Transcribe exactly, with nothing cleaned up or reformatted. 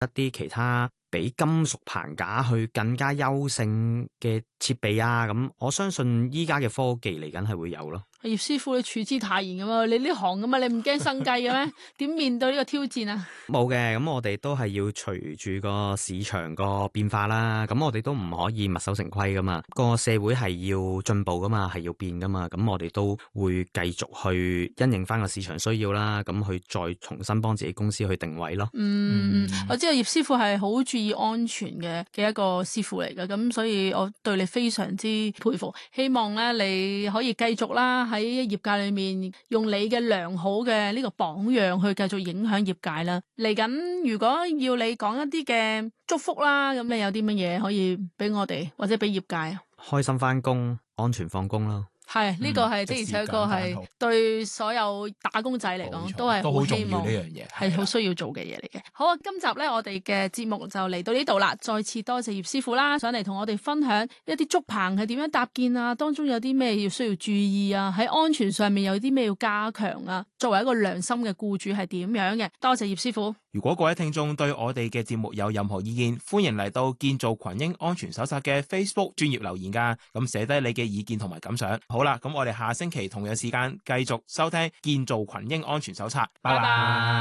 一啲其他比金屬棚架去更加優勝嘅設備啊，咁我相信依家嘅科技嚟緊係會有咯。 葉師傅你處之泰然噶嘛？你呢行噶嘛？你唔驚生計嘅咩？點面對呢個挑戰啊？ 冇嘅，咁我哋都係要隨住個市場個變化啦。咁我哋都唔可以墨守成規噶嘛。個社會係要進步噶嘛，係要變噶嘛。咁我哋都會繼續去因應翻個市場需要啦。咁去再重新幫自己公司去定位咯。 嗯，嗯我知道葉師傅係好注意安全嘅嘅一個師傅嚟噶，咁所以我對你非常之佩服。希望咧你可以繼續啦。喺業界裏面，用你嘅良好嘅呢個榜樣去繼續影響業界啦。嚟緊如果要你講一啲嘅祝福啦，咁你有啲乜嘢可以俾我哋或者俾業界啊？ 開心翻工，安全放工咯。 係呢、這個係、嗯、的而且確係對所有打工仔嚟講都係好希望呢樣嘢，係好需要做嘅嘢嚟嘅。好啊，今集咧我哋嘅節目就嚟到呢度啦。再次多謝葉師傅啦，上嚟同我哋分享一啲竹棚係點樣搭建啊，當中有啲咩要需要注意啊，喺安全上面有啲咩要加強啊。作為一個良心嘅僱主係點樣嘅？多謝葉師傅。 如果各位聽眾對我哋嘅節目有任何意見，歡迎嚟到建造群英安全手冊嘅 Facebook 專頁留言噶，咁寫低你嘅意見同埋感想。好啦，咁我哋下星期同樣時間繼續收聽建造群英安全手冊，拜拜。